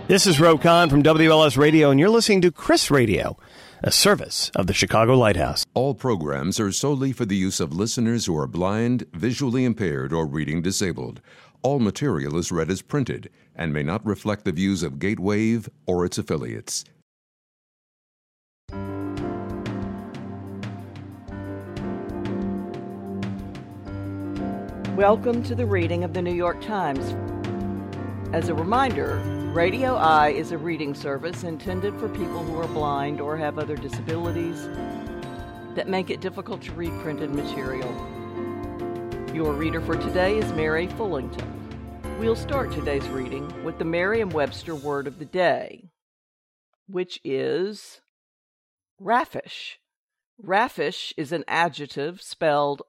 This is Ro Khan from WLS Radio, and you're listening to Chris Radio, a service of the Chicago Lighthouse. All programs are solely for the use of listeners who are blind, visually impaired, or reading disabled. All material is read as printed and may not reflect the views of Gatewave or its affiliates. Welcome to the reading of the New York Times. As a reminder, Radio Eye is a reading service intended for people who are blind or have other disabilities that make it difficult to read printed material. Your reader for today is Mary Fullington. We'll start today's reading with the Merriam-Webster word of the day, which is raffish. Raffish is an adjective spelled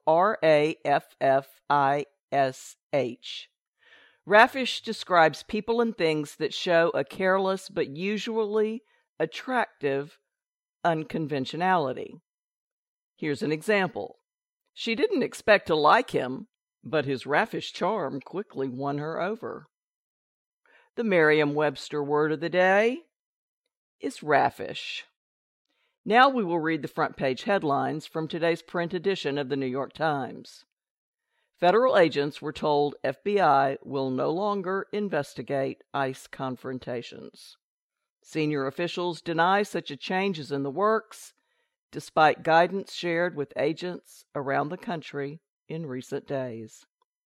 R-A-F-F-I-S-H. Raffish describes people and things that show a careless but usually attractive unconventionality. Here's an example. She didn't expect to like him, but his raffish charm quickly won her over. The Merriam-Webster word of the day is raffish. Now we will read the front page headlines from today's print edition of the New York Times. Federal agents were told FBI will no longer investigate ICE confrontations. Senior officials deny such a change is in the works, despite guidance shared with agents around the country in recent days.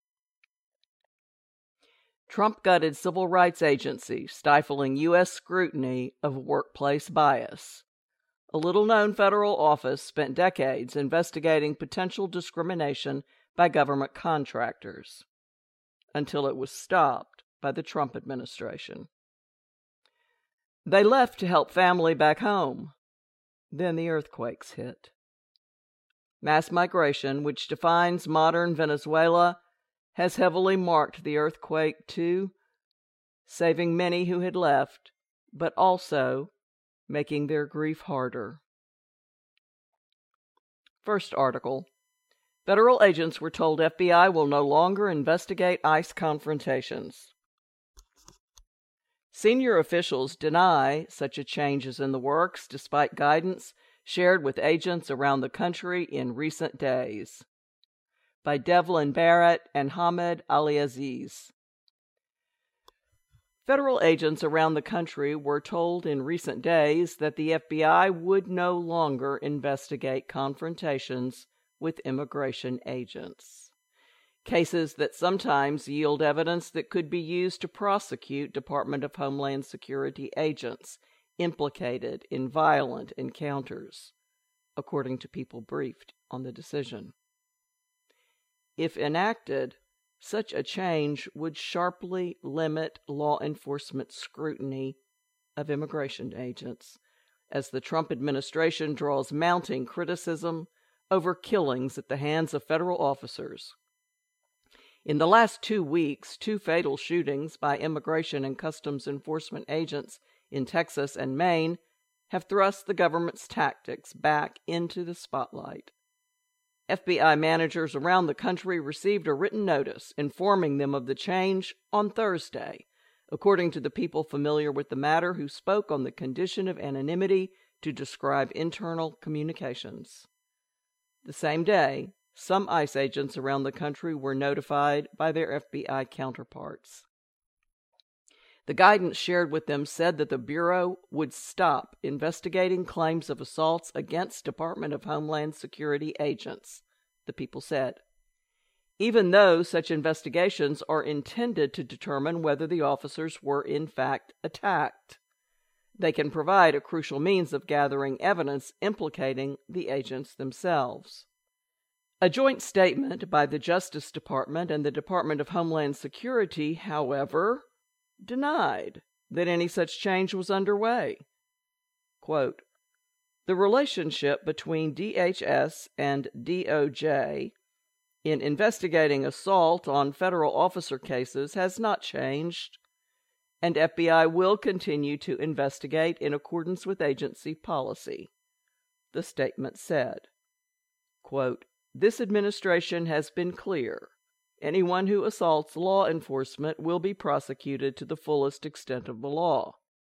Trump gutted civil rights agency, stifling U.S. scrutiny of workplace bias. A little-known federal office spent decades investigating potential discrimination by government contractors, until it was stopped by the Trump administration. They left to help family back home. Then the earthquakes hit. Mass migration, which defines modern Venezuela, has heavily marked the earthquake too, saving many who had left, but also making their grief harder. First article. Federal agents were told FBI will no longer investigate ICE confrontations. Senior officials deny such a change is in the works, despite guidance shared with agents around the country in recent days. By Devlin Barrett and Hamed Aliaziz. Federal agents around the country were told in recent days that the FBI would no longer investigate confrontations with immigration agents. Cases that sometimes yield evidence that could be used to prosecute Department of Homeland Security agents implicated in violent encounters, according to people briefed on the decision. If enacted, such a change would sharply limit law enforcement scrutiny of immigration agents, as the Trump administration draws mounting criticism over killings at the hands of federal officers. In the last 2 weeks, 2 fatal shootings by Immigration and Customs Enforcement agents in Texas and Maine have thrust the government's tactics back into the spotlight. FBI managers around the country received a written notice informing them of the change on Thursday, according to the people familiar with the matter who spoke on the condition of anonymity to describe internal communications. The same day, some ICE agents around the country were notified by their FBI counterparts. The guidance shared with them said that the Bureau would stop investigating claims of assaults against Department of Homeland Security agents, the people said, even though such investigations are intended to determine whether the officers were in fact attacked. They can provide a crucial means of gathering evidence implicating the agents themselves. A joint statement by the Justice Department and the Department of Homeland Security, however, denied that any such change was underway. Quote, the relationship between DHS and DOJ in investigating assault on federal officer cases has not changed, and FBI will continue to investigate in accordance with agency policy, the statement said. Quote, this administration has been clear. Anyone who assaults law enforcement will be prosecuted to the fullest extent of the law.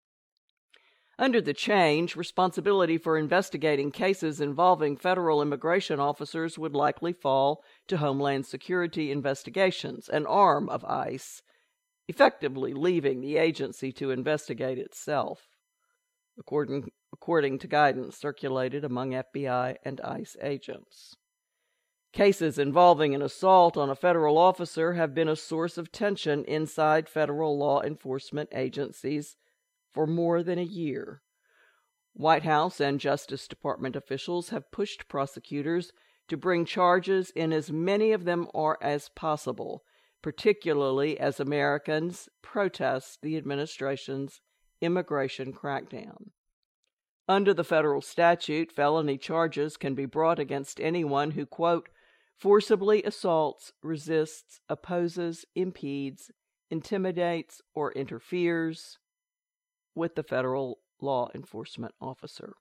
Under the change, responsibility for investigating cases involving federal immigration officers would likely fall to Homeland Security Investigations, an arm of ICE, effectively leaving the agency to investigate itself, according to guidance circulated among FBI and ICE agents. Cases involving an assault on a federal officer have been a source of tension inside federal law enforcement agencies for more than a year. White House and Justice Department officials have pushed prosecutors to bring charges in as many of them as possible, particularly as Americans protest the administration's immigration crackdown. Under the federal statute, felony charges can be brought against anyone who, quote, forcibly assaults, resists, opposes, impedes, intimidates, or interferes with the federal law enforcement officer.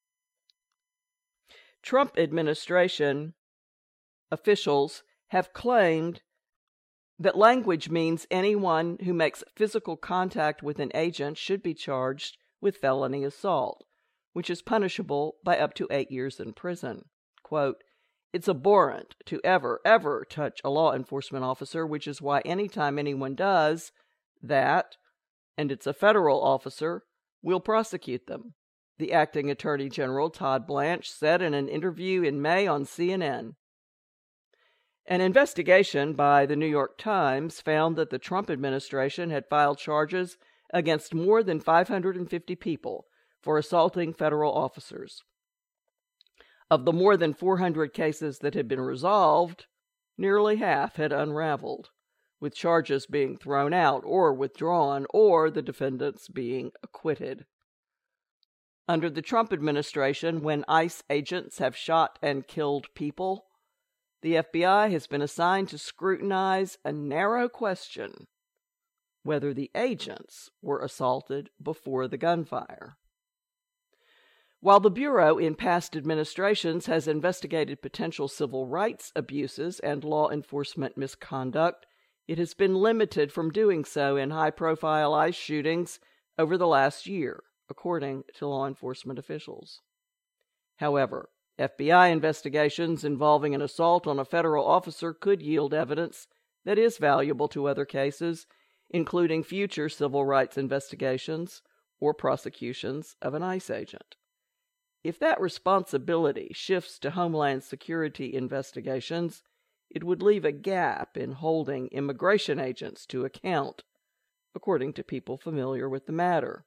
Trump administration officials have claimed that language means anyone who makes physical contact with an agent should be charged with felony assault, which is punishable by up to 8 years in prison. Quote, it's abhorrent to ever touch a law enforcement officer, which is why anytime anyone does that, and it's a federal officer, we'll prosecute them, the acting Attorney General Todd Blanche said in an interview in May on CNN. An investigation by the New York Times found that the Trump administration had filed charges against more than 550 people for assaulting federal officers. Of the more than 400 cases that had been resolved, nearly half had unraveled, with charges being thrown out or withdrawn, or the defendants being acquitted. Under the Trump administration, when ICE agents have shot and killed people, the FBI has been assigned to scrutinize a narrow question: whether the agents were assaulted before the gunfire. While the Bureau in past administrations has investigated potential civil rights abuses and law enforcement misconduct, it has been limited from doing so in high-profile ICE shootings over the last year, according to law enforcement officials. However, FBI investigations involving an assault on a federal officer could yield evidence that is valuable to other cases, including future civil rights investigations or prosecutions of an ICE agent. If that responsibility shifts to Homeland Security investigations, it would leave a gap in holding immigration agents to account, according to people familiar with the matter.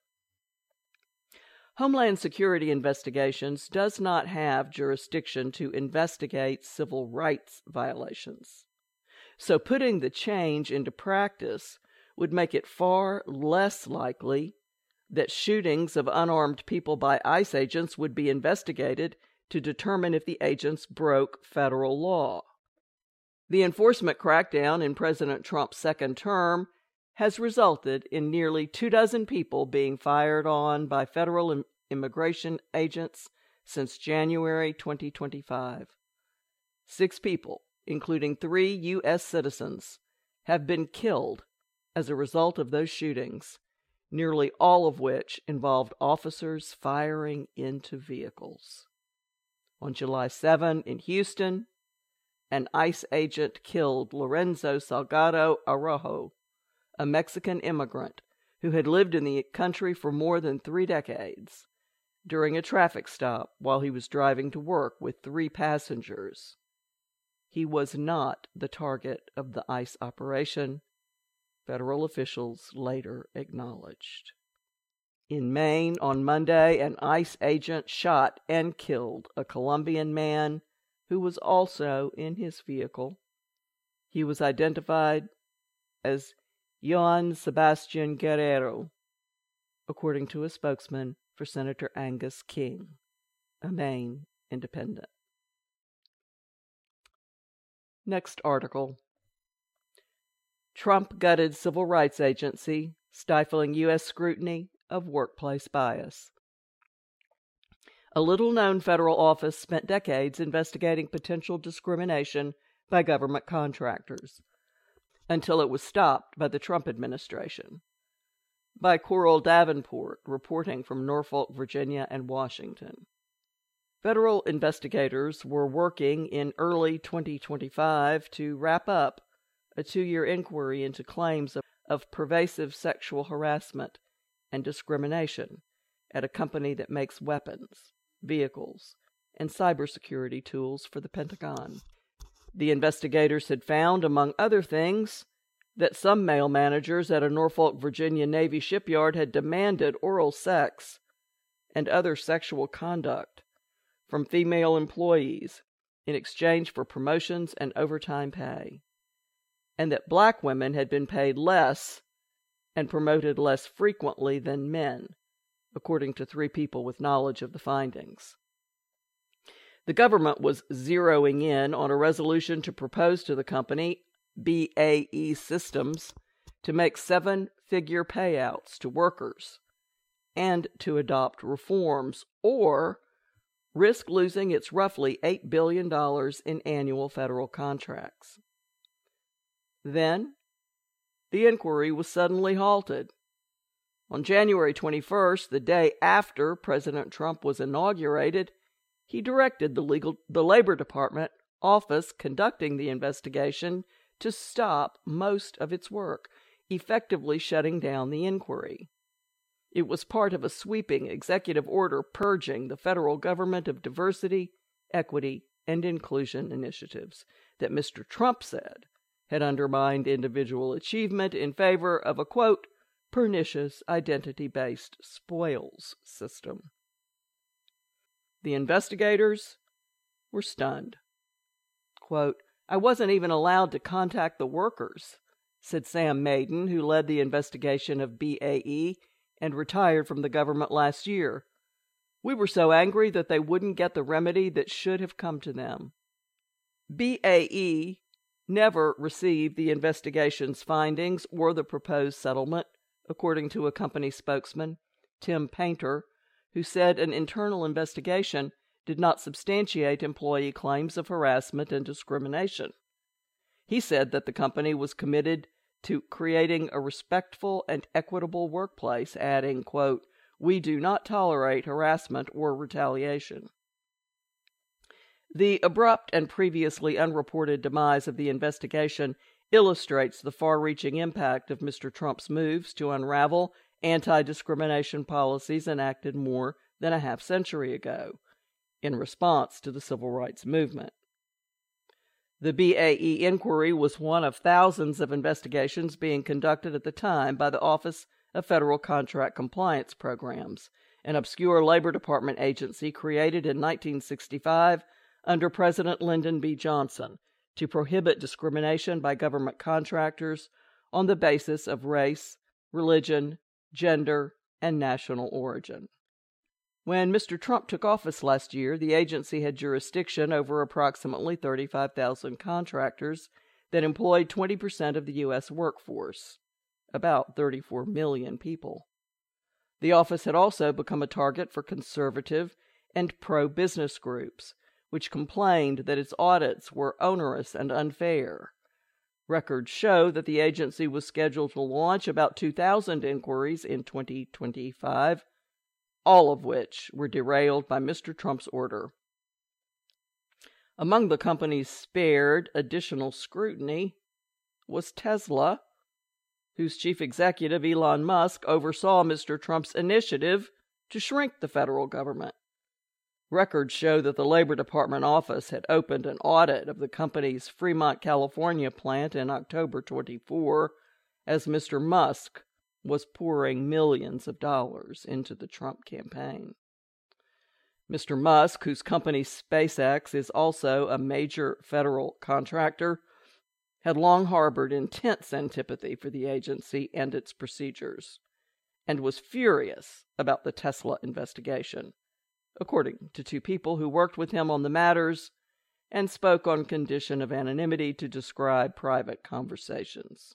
Homeland Security investigations does not have jurisdiction to investigate civil rights violations. So putting the change into practice would make it far less likely that shootings of unarmed people by ICE agents would be investigated to determine if the agents broke federal law. The enforcement crackdown in President Trump's second term has resulted in nearly 24 people being fired on by federal immigration agents since January 2025. 6 people, including 3 U.S. citizens, have been killed as a result of those shootings, nearly all of which involved officers firing into vehicles. On July 7 in Houston, an ICE agent killed Lorenzo Salgado Araujo, a Mexican immigrant who had lived in the country for more than 3 decades, during a traffic stop while he was driving to work with 3 passengers. He was not the target of the ICE operation, federal officials later acknowledged. In Maine, on Monday, an ICE agent shot and killed a Colombian man who was also in his vehicle. He was identified as Joan Sebastian Guerrero, according to a spokesman for Senator Angus King, a Maine independent. Next article. Trump gutted Civil Rights Agency, stifling U.S. scrutiny of workplace bias. A little-known federal office spent decades investigating potential discrimination by government contractors, until it was stopped by the Trump administration. by Coral Davenport, reporting from Norfolk, Virginia, and Washington. Federal investigators were working in early 2025 to wrap up a 2-year inquiry into claims of pervasive sexual harassment and discrimination at a company that makes weapons, vehicles, and cybersecurity tools for the Pentagon. The investigators had found, among other things, that some male managers at a Norfolk, Virginia Navy shipyard had demanded oral sex and other sexual conduct from female employees in exchange for promotions and overtime pay, and that black women had been paid less and promoted less frequently than men, according to 3 people with knowledge of the findings. The government was zeroing in on a resolution to propose to the company, BAE Systems, to make 7-figure payouts to workers and to adopt reforms or risk losing its roughly $8 billion in annual federal contracts. Then, the inquiry was suddenly halted. On January 21st, the day after President Trump was inaugurated, he directed the Labor Department office conducting the investigation to stop most of its work, effectively shutting down the inquiry. It was part of a sweeping executive order purging the federal government of diversity, equity, and inclusion initiatives that Mr. Trump said had undermined individual achievement in favor of a, quote, pernicious identity-based spoils system. The investigators were stunned. Quote, I wasn't even allowed to contact the workers, said Sam Maiden, who led the investigation of BAE and retired from the government last year. We were so angry that they wouldn't get the remedy that should have come to them. BAE never received the investigation's findings or the proposed settlement, according to a company spokesman, Tim Painter, who said an internal investigation did not substantiate employee claims of harassment and discrimination. He said that the company was committed to creating a respectful and equitable workplace, adding, quote, we do not tolerate harassment or retaliation. The abrupt and previously unreported demise of the investigation illustrates the far-reaching impact of Mr. Trump's moves to unravel anti-discrimination policies enacted more than a half-century ago, in response to the civil rights movement. The BAE inquiry was one of thousands of investigations being conducted at the time by the Office of Federal Contract Compliance Programs, an obscure Labor Department agency created in 1965 under President Lyndon B. Johnson to prohibit discrimination by government contractors on the basis of race, religion, gender, and national origin. When Mr. Trump took office last year, the agency had jurisdiction over approximately 35,000 contractors that employed 20% of the U.S. workforce, about 34 million people. The office had also become a target for conservative and pro-business groups, which complained that its audits were onerous and unfair. Records show that the agency was scheduled to launch about 2,000 inquiries in 2025, all of which were derailed by Mr. Trump's order. Among the companies spared additional scrutiny was Tesla, whose chief executive, Elon Musk, oversaw Mr. Trump's initiative to shrink the federal government. Records show that the Labor Department office had opened an audit of the company's Fremont, California plant in October 24, as Mr. Musk was pouring millions of dollars into the Trump campaign. Mr. Musk, whose company SpaceX is also a major federal contractor, had long harbored intense antipathy for the agency and its procedures, and was furious about the Tesla investigation, according to 2 people who worked with him on the matters and spoke on condition of anonymity to describe private conversations.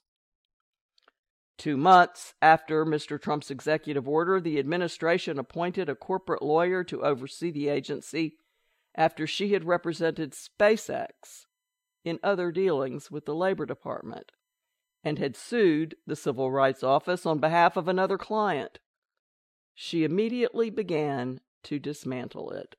2 months after Mr. Trump's executive order, the administration appointed a corporate lawyer to oversee the agency after she had represented SpaceX in other dealings with the Labor Department and had sued the Civil Rights Office on behalf of another client. She immediately began to dismantle it.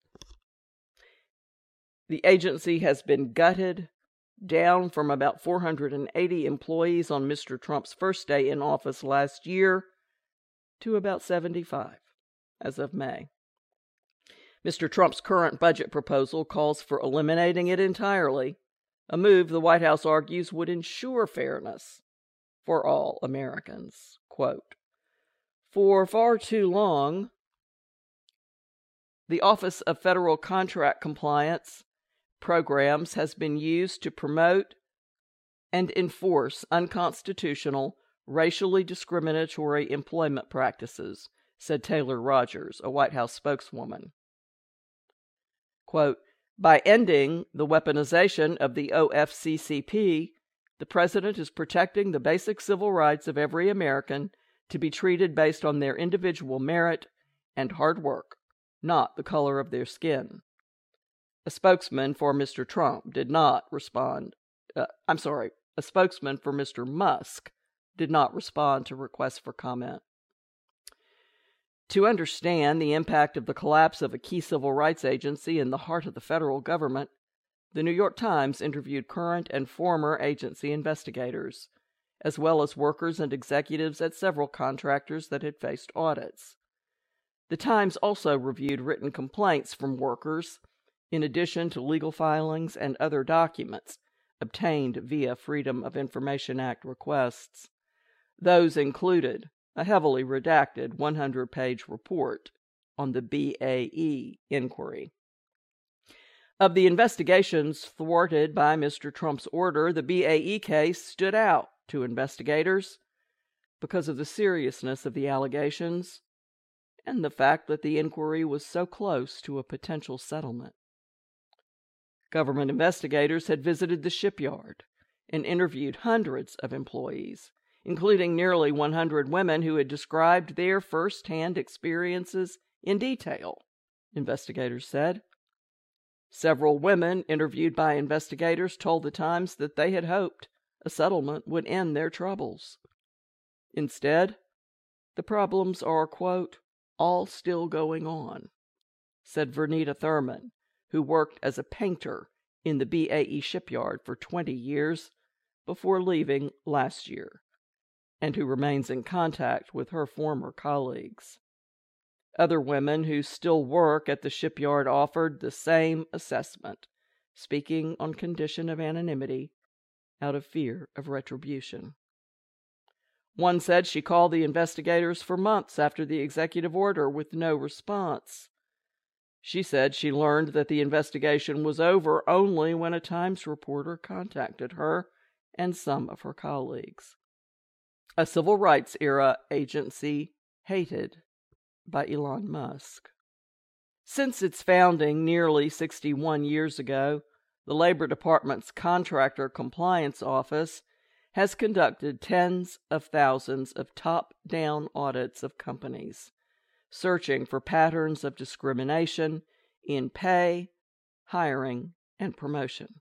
The agency has been gutted, down from about 480 employees on Mr. Trump's first day in office last year to about 75 as of May. Mr. Trump's current budget proposal calls for eliminating it entirely, a move the White House argues would ensure fairness for all Americans. Quote, "For far too long, the Office of Federal Contract Compliance programs has been used to promote and enforce unconstitutional, racially discriminatory employment practices," said Taylor Rogers, a White House spokeswoman. Quote, "By ending the weaponization of the OFCCP, the President is protecting the basic civil rights of every American to be treated based on their individual merit and hard work, not the color of their skin." A spokesman for Mr. Trump did not respond. A spokesman for Mr. Musk did not respond to requests for comment. To understand the impact of the collapse of a key civil rights agency in the heart of the federal government, the New York Times interviewed current and former agency investigators, as well as workers and executives at several contractors that had faced audits. The Times also reviewed written complaints from workers, in addition to legal filings and other documents obtained via Freedom of Information Act requests. Those included a heavily redacted 100-page report on the BAE inquiry. Of the investigations thwarted by Mr. Trump's order, the BAE case stood out to investigators because of the seriousness of the allegations and the fact that the inquiry was so close to a potential settlement. Government investigators had visited the shipyard and interviewed hundreds of employees, including nearly 100 women who had described their first-hand experiences in detail, investigators said. Several women interviewed by investigators told the Times that they had hoped a settlement would end their troubles. Instead, the problems are, quote, "all still going on," said Vernita Thurman, who worked as a painter in the BAE shipyard for 20 years before leaving last year, and who remains in contact with her former colleagues. Other women who still work at the shipyard offered the same assessment, speaking on condition of anonymity out of fear of retribution. One said she called the investigators for months after the executive order with no response. She said she learned that the investigation was over only when a Times reporter contacted her and some of her colleagues. A civil rights era agency hated by Elon Musk. Since its founding nearly 61 years ago, the Labor Department's Contractor Compliance Office has conducted tens of thousands of top-down audits of companies, searching for patterns of discrimination in pay, hiring, and promotion.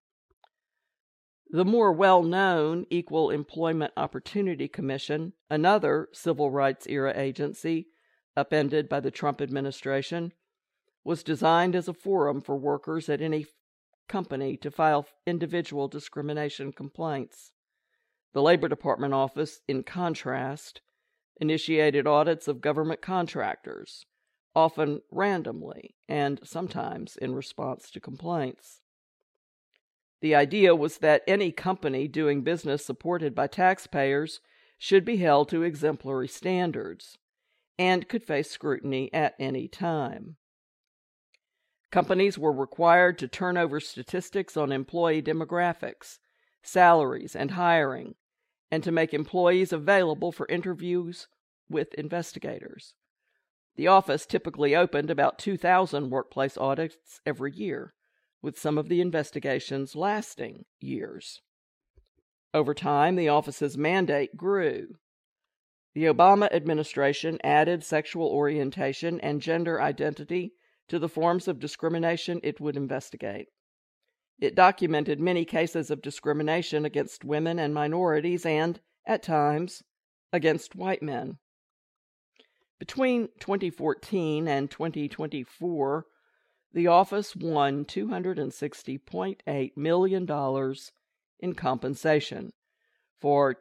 The more well-known Equal Employment Opportunity Commission, another civil rights-era agency upended by the Trump administration, was designed as a forum for workers at any company to file individual discrimination complaints. The Labor Department office, in contrast, initiated audits of government contractors, often randomly and sometimes in response to complaints. The idea was that any company doing business supported by taxpayers should be held to exemplary standards and could face scrutiny at any time. Companies were required to turn over statistics on employee demographics, salaries, and hiring, and to make employees available for interviews with investigators. The office typically opened about 2,000 workplace audits every year, with some of the investigations lasting years. Over time, the office's mandate grew. The Obama administration added sexual orientation and gender identity to the forms of discrimination it would investigate. It documented many cases of discrimination against women and minorities and, at times, against white men. Between 2014 and 2024, the office won $260.8 million in compensation for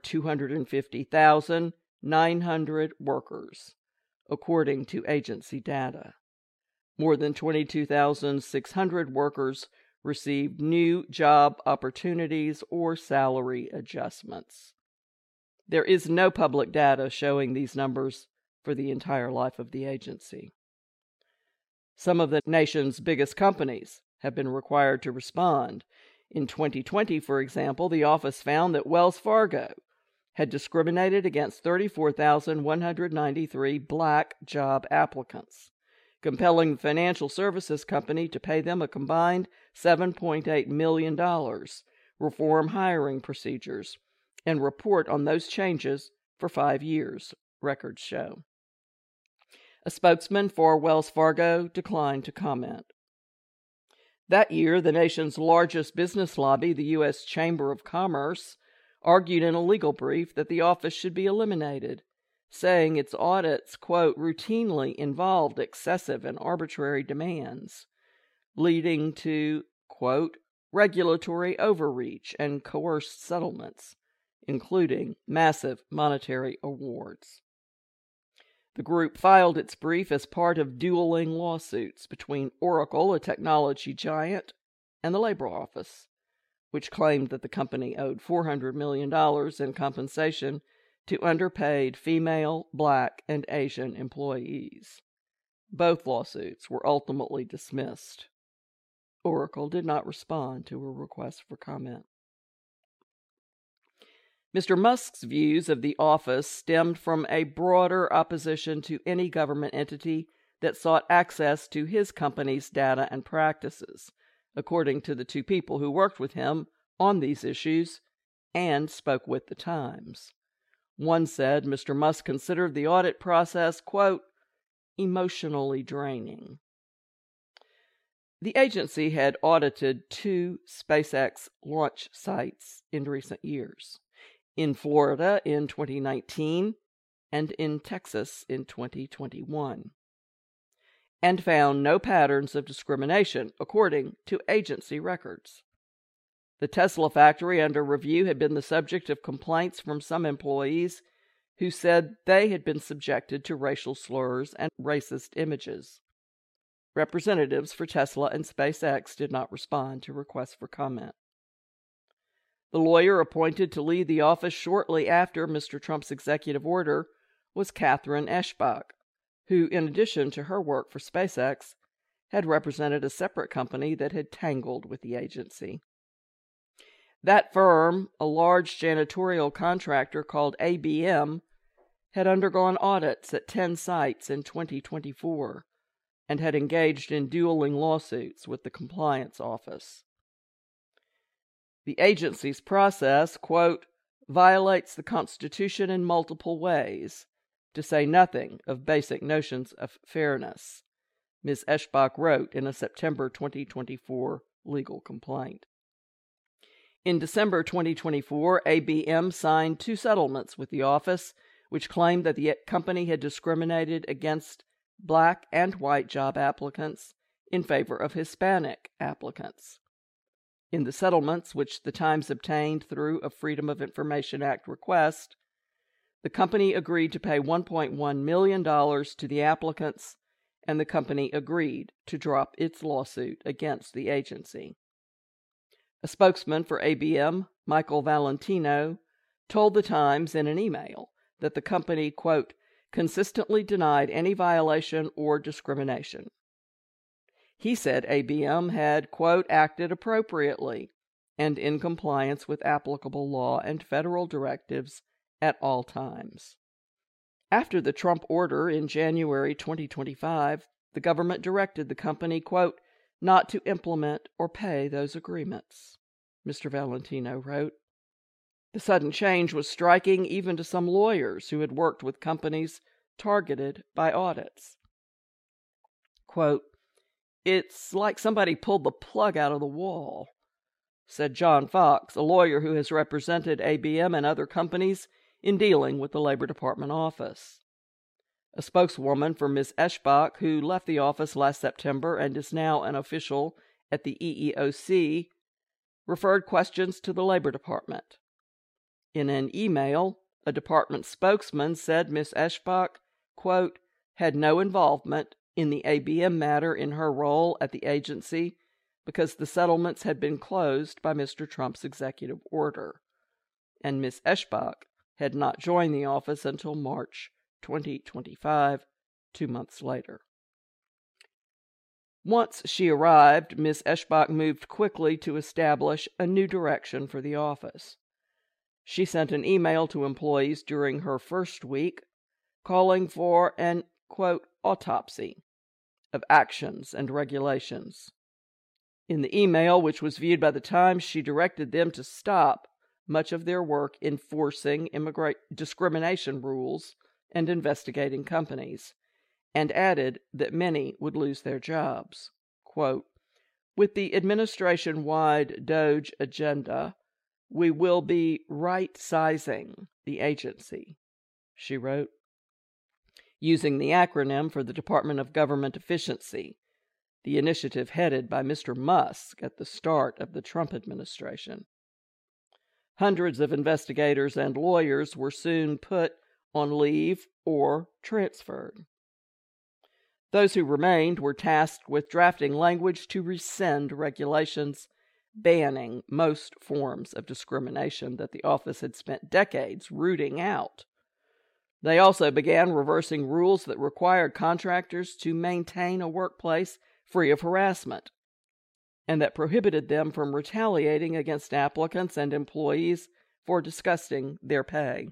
250,900 workers, according to agency data. More than 22,600 workers received new job opportunities or salary adjustments. There is no public data showing these numbers for the entire life of the agency. Some of the nation's biggest companies have been required to respond. In 2020, for example, the office found that Wells Fargo had discriminated against 34,193 black job applicants, compelling the financial services company to pay them a combined $7.8 million, reform hiring procedures, and report on those changes for 5 years, records show. A spokesman for Wells Fargo declined to comment. That year, the nation's largest business lobby, the U.S. Chamber of Commerce, argued in a legal brief that the office should be eliminated, saying its audits, quote, routinely involved excessive and arbitrary demands, leading to, quote, regulatory overreach and coerced settlements, including massive monetary awards. The group filed its brief as part of dueling lawsuits between Oracle, a technology giant, and the Labor Office, which claimed that the company owed $400 million in compensation to underpaid female, black, and Asian employees. Both lawsuits were ultimately dismissed. Oracle did not respond to a request for comment. Mr. Musk's views of the office stemmed from a broader opposition to any government entity that sought access to his company's data and practices, according to the two people who worked with him on these issues and spoke with the Times. One said Mr. Musk considered the audit process, quote, emotionally draining. The agency had audited 2 SpaceX launch sites in recent years, in Florida in 2019 and in Texas in 2021, and found no patterns of discrimination, according to agency records. The Tesla factory under review had been the subject of complaints from some employees who said they had been subjected to racial slurs and racist images. Representatives for Tesla and SpaceX did not respond to requests for comment. The lawyer appointed to lead the office shortly after Mr. Trump's executive order was Catherine Eschbach, who, in addition to her work for SpaceX, had represented a separate company that had tangled with the agency. That firm, a large janitorial contractor called ABM, had undergone audits at 10 sites in 2024 and had engaged in dueling lawsuits with the Compliance Office. The agency's process, quote, violates the Constitution in multiple ways, to say nothing of basic notions of fairness, Ms. Eschbach wrote in a September 2024 legal complaint. In December 2024, ABM signed 2 settlements with the office, which claimed that the company had discriminated against black and white job applicants in favor of Hispanic applicants. In the settlements, which the Times obtained through a Freedom of Information Act request, the company agreed to pay $1.1 million to the applicants, and the company agreed to drop its lawsuit against the agency. A spokesman for ABM, Michael Valentino, told the Times in an email that the company, quote, consistently denied any violation or discrimination. He said ABM had, quote, acted appropriately and in compliance with applicable law and federal directives at all times. After the Trump order in January 2025, the government directed the company, quote, not to implement or pay those agreements, Mr. Valentino wrote. The sudden change was striking even to some lawyers who had worked with companies targeted by audits. Quote, it's like somebody pulled the plug out of the wall. said John Fox, a lawyer who has represented ABM and other companies in dealing with the Labor Department office. A spokeswoman for Ms. Eschbach, who left the office last September and is now an official at the EEOC, referred questions to the Labor Department. In an email, a department spokesman said Ms. Eschbach, quote, had no involvement in the ABM matter in her role at the agency because the settlements had been closed by Mr. Trump's executive order, and Ms. Eschbach had not joined the office until March 2025, 2 months later. Once she arrived, Ms. Eschbach moved quickly to establish a new direction for the office. She sent an email to employees during her first week calling for an, quote, autopsy of actions and regulations. In the email, which was viewed by the Times, she directed them to stop much of their work enforcing discrimination rules and investigating companies, and added that many would lose their jobs. Quote, with the administration-wide DOGE agenda, we will be right-sizing the agency, she wrote, using the acronym for the Department of Government Efficiency, the initiative headed by Mr. Musk at the start of the Trump administration. Hundreds of investigators and lawyers were soon put on leave or transferred. Those who remained were tasked with drafting language to rescind regulations banning most forms of discrimination that the office had spent decades rooting out. They also began reversing rules that required contractors to maintain a workplace free of harassment, and that prohibited them from retaliating against applicants and employees for discussing their pay.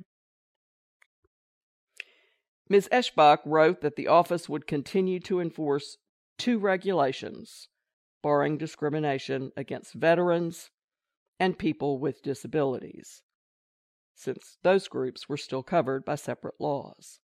Ms. Eschbach wrote that the office would continue to enforce 2 regulations barring discrimination against veterans and people with disabilities, since those groups were still covered by separate laws.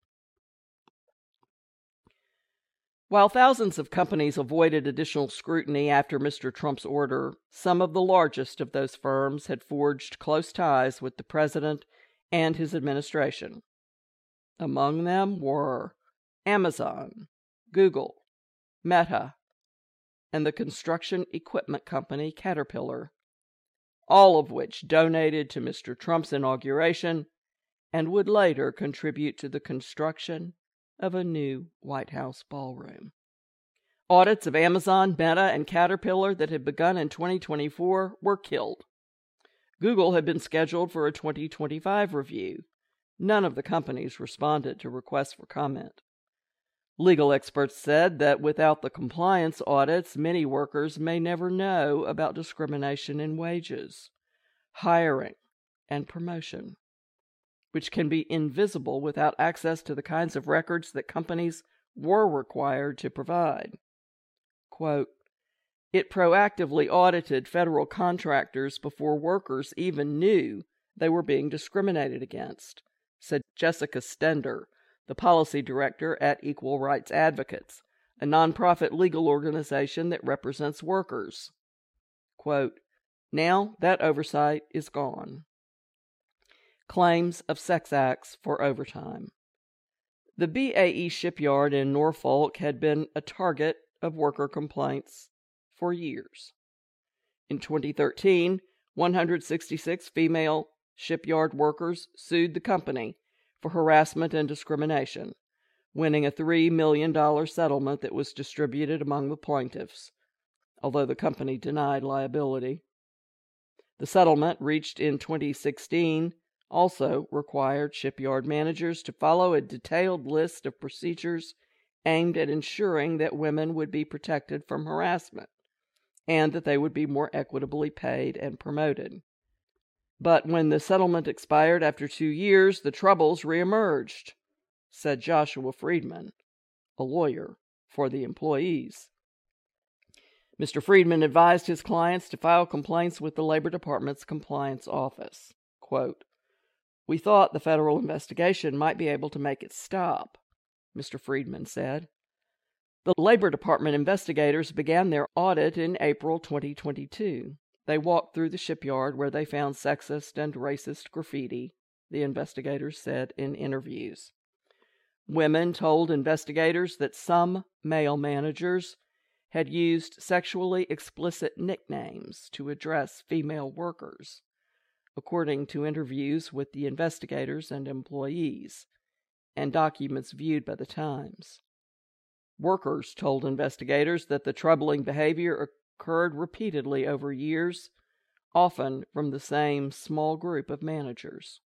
While thousands of companies avoided additional scrutiny after Mr. Trump's order, some of the largest of those firms had forged close ties with the president and his administration. Among them were Amazon, Google, Meta, and the construction equipment company Caterpillar, all of which donated to Mr. Trump's inauguration and would later contribute to the construction of a new White House ballroom. Audits of Amazon, Meta, and Caterpillar that had begun in 2024 were killed. Google had been scheduled for a 2025 review. None of the companies responded to requests for comment. Legal experts said that without the compliance audits, many workers may never know about discrimination in wages, hiring, and promotion, which can be invisible without access to the kinds of records that companies were required to provide. Quote, it proactively audited federal contractors before workers even knew they were being discriminated against, said Jessica Stender, the policy director at Equal Rights Advocates, a nonprofit legal organization that represents workers. Quote, now that oversight is gone. Claims of sex acts for overtime. The BAE shipyard in Norfolk had been a target of worker complaints for years. In 2013, 166 female shipyard workers sued the company for harassment and discrimination, winning a $3 million settlement that was distributed among the plaintiffs, although the company denied liability. The settlement, reached in 2016, also required shipyard managers to follow a detailed list of procedures aimed at ensuring that women would be protected from harassment and that they would be more equitably paid and promoted. But when the settlement expired after 2 years, the troubles reemerged, said Joshua Friedman, a lawyer for the employees. Mr. Friedman advised his clients to file complaints with the Labor Department's Compliance Office. Quote, we thought the federal investigation might be able to make it stop, Mr. Friedman said. The Labor Department investigators began their audit in April 2022. They walked through the shipyard where they found sexist and racist graffiti, the investigators said in interviews. Women told investigators that some male managers had used sexually explicit nicknames to address female workers, according to interviews with the investigators and employees, and documents viewed by the Times. Workers told investigators that the troubling behavior occurred repeatedly over years, often from the same small group of managers.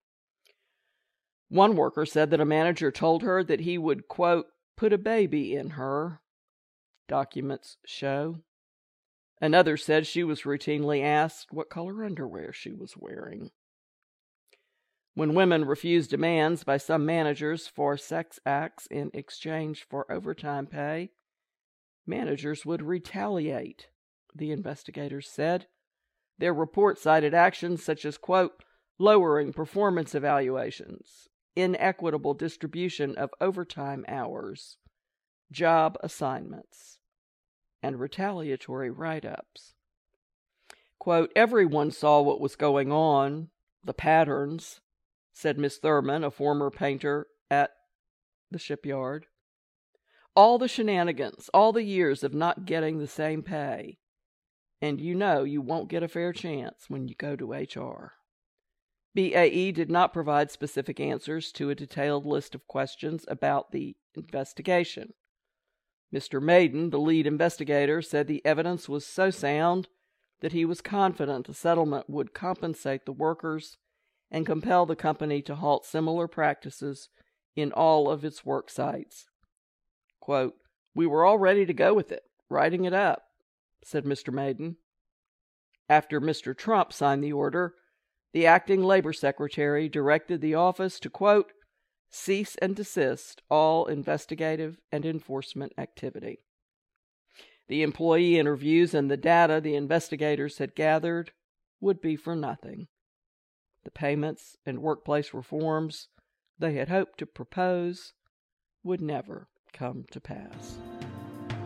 One worker said that a manager told her that he would, quote, put a baby in her, documents show. Another said she was routinely asked what color underwear she was wearing. When women refused demands by some managers for sex acts in exchange for overtime pay, managers would retaliate, the investigators said. Their report cited actions such as, quote, lowering performance evaluations, inequitable distribution of overtime hours, job assignments, and retaliatory write-ups. Quote, everyone saw what was going on, the patterns, said Miss Thurman, a former painter at the shipyard. All the shenanigans, all the years of not getting the same pay, and you know you won't get a fair chance when you go to HR. BAE did not provide specific answers to a detailed list of questions about the investigation. Mr. Maiden, the lead investigator, said the evidence was so sound that he was confident a settlement would compensate the workers and compel the company to halt similar practices in all of its work sites. Quote, we were all ready to go with it, writing it up, said Mr. Maiden. After Mr. Trump signed the order, the acting labor secretary directed the office to, quote, cease and desist all investigative and enforcement activity. The employee interviews and the data the investigators had gathered would be for nothing. The payments and workplace reforms they had hoped to propose would never come to pass.